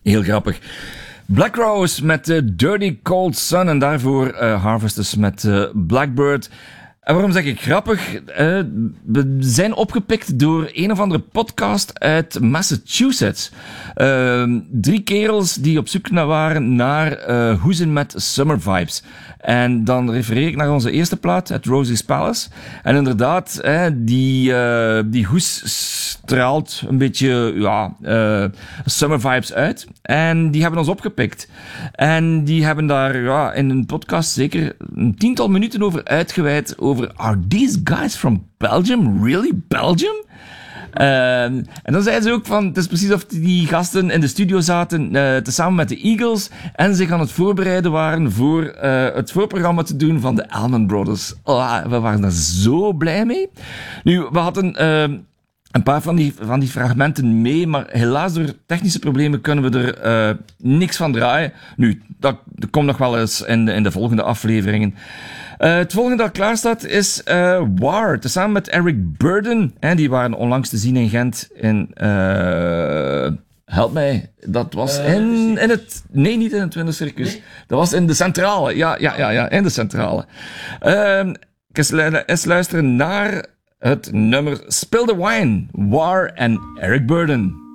Heel grappig. Black Rose met Dirty Cold Sun en daarvoor Harvesters met Blackbird. En waarom zeg ik grappig? We zijn opgepikt door een of andere podcast uit Massachusetts. 3 kerels die op zoek waren naar hoezen met summer vibes. En dan refereer ik naar onze eerste plaat, uit Rosie's Palace. En inderdaad, die hoes straalt een beetje summer vibes uit. En die hebben ons opgepikt. En die hebben daar in een podcast zeker een 10-tal minuten over uitgeweid over are these guys from Belgium? Really Belgium? En dan zeiden ze ook van, het is precies of die gasten in de studio zaten, tezamen met de Eagles, en zich aan het voorbereiden waren voor het voorprogramma te doen van de Allman Brothers. We waren daar zo blij mee. Nu, we hadden een paar van die fragmenten mee, maar helaas door technische problemen kunnen we er niks van draaien. Nu, dat komt nog wel eens in de volgende afleveringen. Het volgende dat klaar staat is War, tezamen met Eric Burden. En die waren onlangs te zien in Gent in... help mij. Dat was in het... Nee, niet in het Wintercircus. Nee. Dat was in de Centrale. Ja, in de Centrale. Eens luisteren naar het nummer Spill the Wine, War en Eric Burden.